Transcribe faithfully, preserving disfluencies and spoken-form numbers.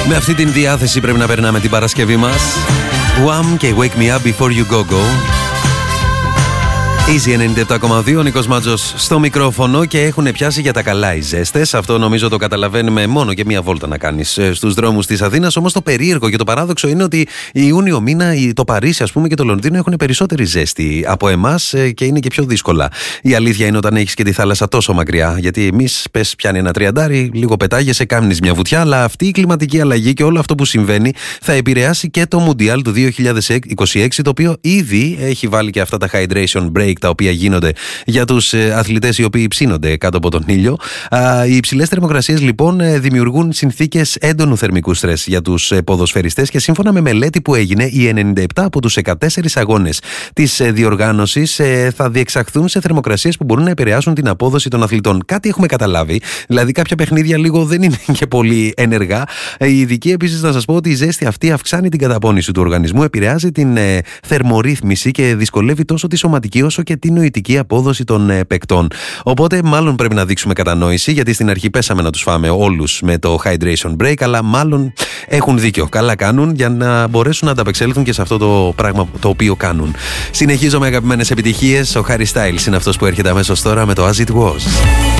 Με αυτή την διάθεση πρέπει να περνάμε την Παρασκευή μας. Wham και Wake Me Up Before You Go Go. Easy ενενήντα επτά κόμμα δύο, ο Νίκος Μάτζος στο μικρόφωνο και έχουν πιάσει για τα καλά οι ζέστες. Αυτό νομίζω το καταλαβαίνουμε μόνο και μία βόλτα να κάνεις στους δρόμους της Αθήνας. Όμως το περίεργο και το παράδοξο είναι ότι Ιούνιο μήνα το Παρίσι, ας πούμε, και το Λονδίνο έχουν περισσότερη ζέστη από εμάς και είναι και πιο δύσκολα. Η αλήθεια είναι όταν έχεις και τη θάλασσα τόσο μακριά. Γιατί εμείς πες πιάνει ένα τριαντάρι, λίγο πετάγεσαι, κάνεις μια βουτιά. Αλλά αυτή η κλιματική αλλαγή και όλο αυτό που συμβαίνει θα επηρεάσει και το Μουντιάλ του δύο χιλιάδες είκοσι έξι, το οποίο ήδη έχει βάλει και αυτά τα hydration break τα οποία γίνονται για τους αθλητές οι οποίοι ψήνονται κάτω από τον ήλιο. Οι υψηλές θερμοκρασίες λοιπόν δημιουργούν συνθήκες έντονου θερμικού στρες για τους ποδοσφαιριστές και σύμφωνα με μελέτη που έγινε, οι ενενήντα επτά από τους εκατέσσερις αγώνες της διοργάνωσης θα διεξαχθούν σε θερμοκρασίες που μπορούν να επηρεάσουν την απόδοση των αθλητών. Κάτι έχουμε καταλάβει, δηλαδή κάποια παιχνίδια λίγο δεν είναι και πολύ ενεργά. Οι ειδικοί επίσης να σας πω ότι η ζέστη αυτή αυξάνει την καταπώνηση του οργανισμού, επηρεάζει την θερμορύθμιση και δυσκολεύει τόσο τη σωματική όσο και τη νοητική απόδοση των ε, παικτών. Οπότε, μάλλον πρέπει να δείξουμε κατανόηση, γιατί στην αρχή πέσαμε να τους φάμε όλους με το hydration break, αλλά μάλλον έχουν δίκιο. Καλά κάνουν για να μπορέσουν να ανταπεξέλθουν και σε αυτό το πράγμα το οποίο κάνουν. Συνεχίζω με αγαπημένες επιτυχίες. Ο Harry Styles είναι αυτός που έρχεται αμέσως τώρα με το As It Was.